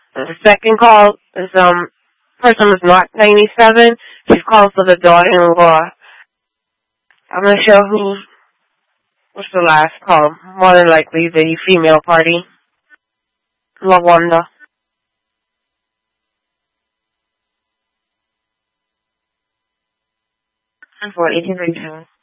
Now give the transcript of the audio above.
The second call is, person is not 97. She's calling for the daughter-in-law. I'm not sure what's the last call. More than likely the female party. LaWanda. For 1832.